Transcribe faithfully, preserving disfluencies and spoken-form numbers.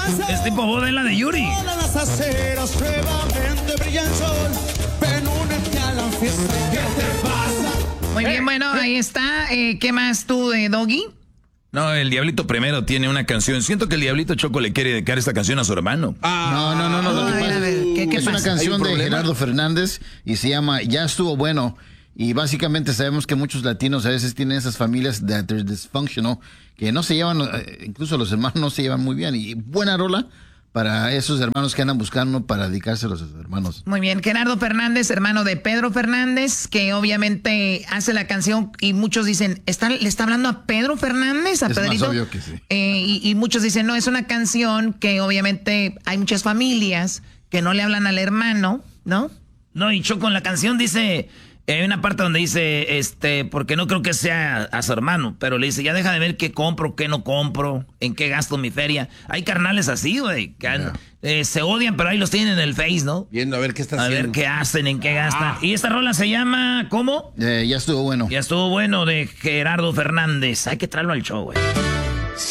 Es tipo boda en la de Yuri. Todas las aceras nuevamente brilla el sol. Ven, únete a la fiesta. ¿Qué te pasa? Muy bien, bueno, ahí está. Eh, ¿Qué más tú, de Doggy? No, el Diablito primero tiene una canción. Siento que el Diablito Choco le quiere dedicar esta canción a su hermano. Ah, no, no, no, no. Lo que a ver, pasa a ver, ¿qué- qué es pasa? una canción un de problema? Gerardo Fernández y se llama Ya estuvo bueno. Y básicamente sabemos que muchos latinos a veces tienen esas familias that they're dysfunctional, que no se llevan, eh, incluso los hermanos no se llevan muy bien. Y buena rola para esos hermanos que andan buscando para dedicárselos a sus hermanos. Muy bien, Gerardo Fernández, hermano de Pedro Fernández, que obviamente hace la canción y muchos dicen, ¿está, ¿le está hablando a Pedro Fernández? ¿A Es más Pedrito? obvio que sí. Eh, y, y muchos dicen, no, es una canción que obviamente hay muchas familias que no le hablan al hermano, ¿no? No, y Choco en la canción dice, eh, hay una parte donde dice, este, porque no creo que sea a su hermano, pero le dice, ya deja de ver qué compro, qué no compro, en qué gasto mi feria. Hay carnales así, güey, que han- eh, se odian, pero ahí los tienen en el Face, ¿no? Viendo a ver qué está A haciendo. ver qué hacen, en qué gastan. Y esta rola se llama, ¿cómo? Eh, ya estuvo bueno. Ya estuvo bueno, de Gerardo Fernández. Hay que traerlo al show, güey.